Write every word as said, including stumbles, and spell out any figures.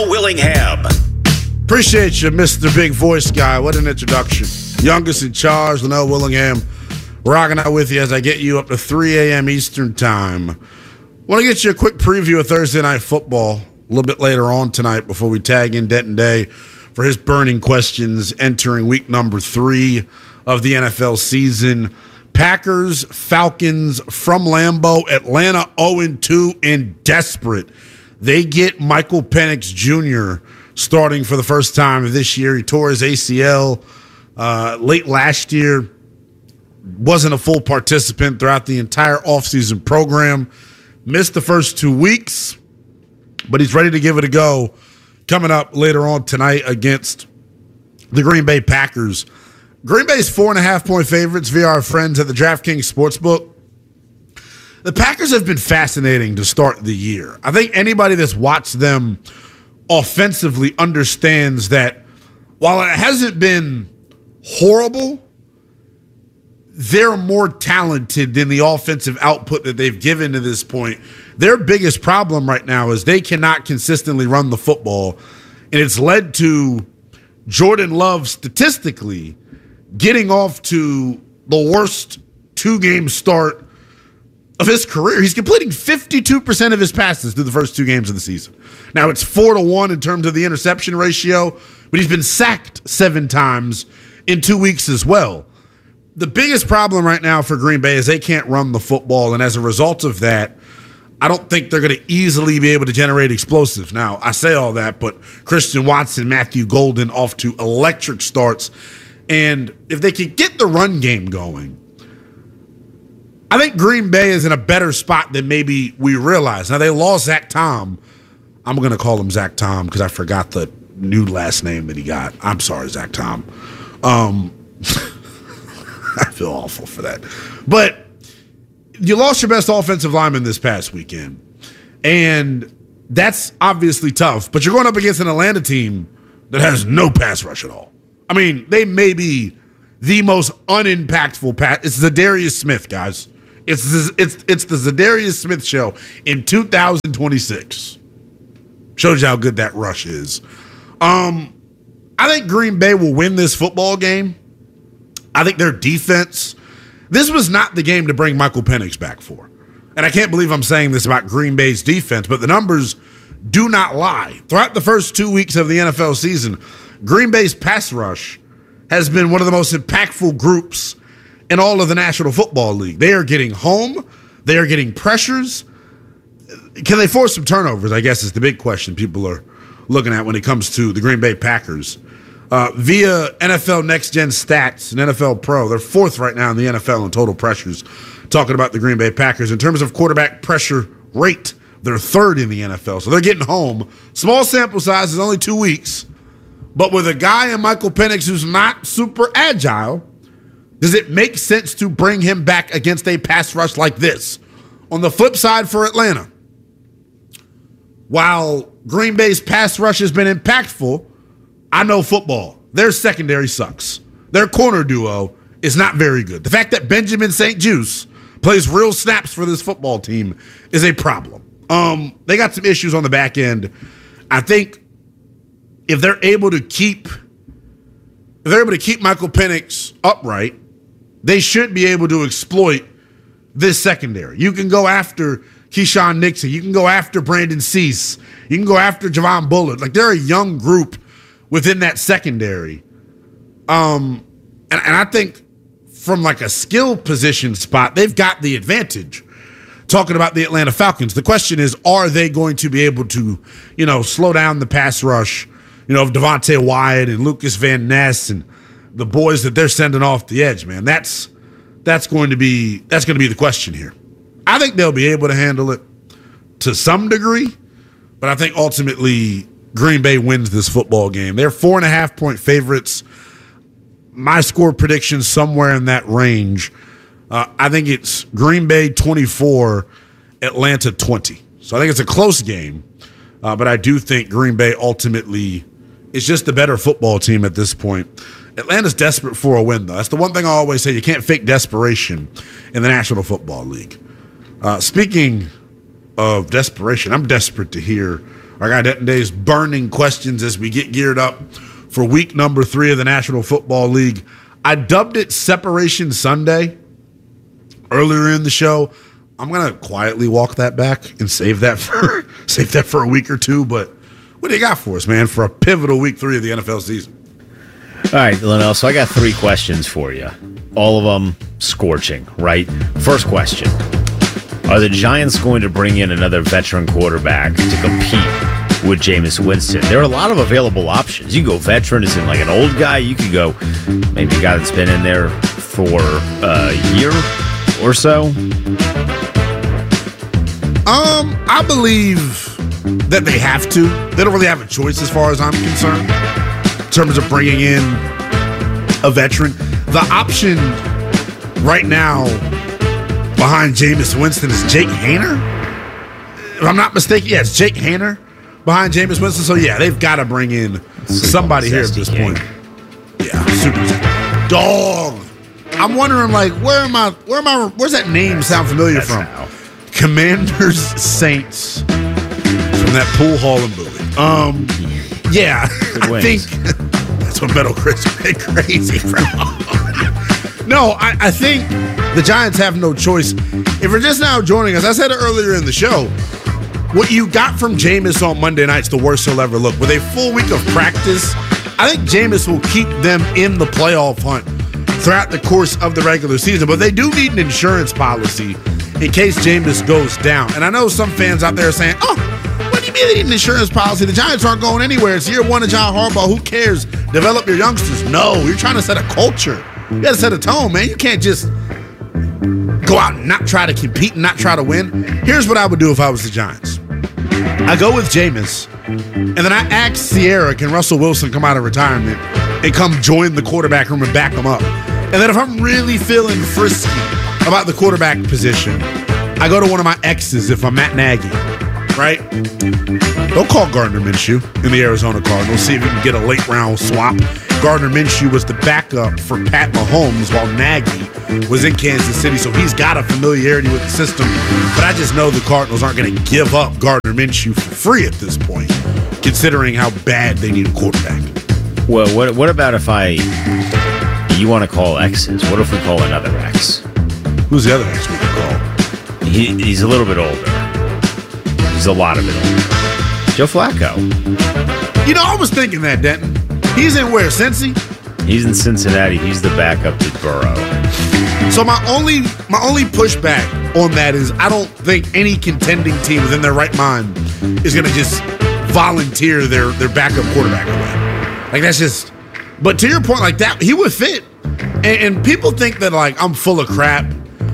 Willingham. Appreciate you, Mister Big Voice Guy. What an introduction. Youngest in charge, Linnell Willingham, rocking out with you as I get you up to three a.m. Eastern Time. Want to get you a quick preview of Thursday Night Football a little bit later on tonight before we tag in Denton Day for his burning questions entering week number three of the N F L season. Packers, Falcons from Lambeau, Atlanta oh and two and desperate. They get Michael Penix Junior starting for the first time this year. He tore his A C L uh, late last year. Wasn't a full participant throughout the entire offseason program. Missed the first two weeks, but he's ready to give it a go coming up later on tonight against the Green Bay Packers. Green Bay's four and a half point favorites via our friends at the DraftKings Sportsbook. The Packers have been fascinating to start the year. I think anybody that's watched them offensively understands that while it hasn't been horrible, they're more talented than the offensive output that they've given to this point. Their biggest problem right now is they cannot consistently run the football, and it's led to Jordan Love statistically getting off to the worst two-game start of his career. He's completing fifty-two percent of his passes through the first two games of the season. Now, it's four to one in terms of the interception ratio, but he's been sacked seven times in two weeks as well. The biggest problem right now for Green Bay is they can't run the football, and as a result of that, I don't think they're going to easily be able to generate explosives. Now, I say all that, but Christian Watson, Matthew Golden off to electric starts. And if they can get the run game going, I think Green Bay is in a better spot than maybe we realize. Now, they lost Zach Tom. I'm going to call him Zach Tom because I forgot the new last name that he got. I'm sorry, Zach Tom. Um, I feel awful for that. But you lost your best offensive lineman this past weekend, and that's obviously tough. But you're going up against an Atlanta team that has no pass rush at all. I mean, they may be the most unimpactful pass. It's Zadarius Smith, guys. It's the, it's it's the Zadarius Smith show in two thousand twenty-six. Shows you how good that rush is. Um, I think Green Bay will win this football game. I think their defense. This was not the game to bring Michael Penix back for, and I can't believe I'm saying this about Green Bay's defense, but the numbers do not lie. Throughout the first two weeks of the N F L season, Green Bay's pass rush has been one of the most impactful groups in all of the National Football League. They are getting home. They are getting pressures. Can they force some turnovers, I guess, is the big question people are looking at when it comes to the Green Bay Packers. Uh, via N F L Next Gen Stats and N F L Pro, they're fourth right now in the N F L in total pressures, talking about the Green Bay Packers. In terms of quarterback pressure rate, they're third in the N F L, so they're getting home. Small sample size is only two weeks. But with a guy in Michael Penix who's not super agile, does it make sense to bring him back against a pass rush like this? On the flip side for Atlanta, while Green Bay's pass rush has been impactful, I know football. Their secondary sucks. Their corner duo is not very good. The fact that Benjamin Saint-Juste plays real snaps for this football team is a problem. Um, they got some issues on the back end. I think if they're able to keep if they're able to keep Michael Penix upright, they should be able to exploit this secondary. You can go after Keyshawn Nixon. You can go after Brandon Cease. You can go after Javon Bullard. Like, they're a young group within that secondary. Um, and, and I think from like a skill position spot, they've got the advantage. Talking about the Atlanta Falcons, the question is, are they going to be able to, you know, slow down the pass rush, you know, of Devontae Wyatt and Lucas Van Ness and the boys that they're sending off the edge, man? That's that's going to be that's going to be the question here. I think they'll be able to handle it to some degree, but I think ultimately Green Bay wins this football game. They're four and a half point favorites. My score prediction somewhere in that range. Uh, I think it's Green Bay twenty-four, Atlanta twenty. So I think it's a close game, uh, but I do think Green Bay ultimately is just the better football team at this point. Atlanta's desperate for a win, though. That's the one thing I always say. You can't fake desperation in the National Football League. Uh, speaking of desperation, I'm desperate to hear I got today's burning questions as we get geared up for week number three of the National Football League. I dubbed it Separation Sunday earlier in the show. I'm gonna quietly walk that back and save that for save that for a week or two. But what do you got for us, man, for a pivotal week three of the N F L season? All right, Linnell, so I got three questions for you. All of them scorching, right? First question. Are the Giants going to bring in another veteran quarterback to compete with Jameis Winston? There are a lot of available options. You can go veteran as in like an old guy. You could go maybe a guy that's been in there for a year or so. Um, I believe that they have to. They don't really have a choice as far as I'm concerned in terms of bringing in a veteran. The option right now behind Jameis Winston is Jake Haener. If I'm not mistaken, yeah, it's Jake Haener behind Jameis Winston. So, yeah, they've got to bring in somebody here at this point. Yeah, super dog. I'm wondering, like, where am I? Where am I? Where's that name sound familiar That's from? how. Commanders Saints from that pool hall in Bowie. Um, yeah, I think that's what Metal Chris went crazy from. No, I, I think the Giants have no choice. If you're just now joining us, I said it earlier in the show, what you got from Jameis on Monday night's the worst he'll ever look. With a full week of practice, I think Jameis will keep them in the playoff hunt throughout the course of the regular season. But they do need an insurance policy in case Jameis goes down. And I know some fans out there are saying, oh, what do you mean they need an insurance policy? The Giants aren't going anywhere. It's year one of John Harbaugh. Who cares? Develop your youngsters. No, you're trying to set a culture. You got to set a tone, man. You can't just go out and not try to compete and not try to win. Here's what I would do if I was the Giants. I go with Jameis, and then I ask Sierra, can Russell Wilson come out of retirement and come join the quarterback room and back him up? And then if I'm really feeling frisky about the quarterback position, I go to one of my exes if I'm Matt Nagy, right? Don't call Gardner Minshew in the Arizona Cardinals. See if you can get a late round swap. Gardner Minshew was the backup for Pat Mahomes while Nagy was in Kansas City, so he's got a familiarity with the system. But I just know the Cardinals aren't going to give up Gardner Minshew for free at this point, considering how bad they need a quarterback. Well, what what about if I, you want to call exes? What if we call another ex? Who's the other ex we can call? He, he's a little bit older. He's a lot of it older. Joe Flacco. You know, I was thinking that, Denton. He's in where, Cincy? He's in Cincinnati. He's the backup to Burrow. So my only my only pushback on that is I don't think any contending team within their right mind is going to just volunteer their, their backup quarterback away. Like, that's just... But to your point, like that, he would fit. And, and people think that, like, I'm full of crap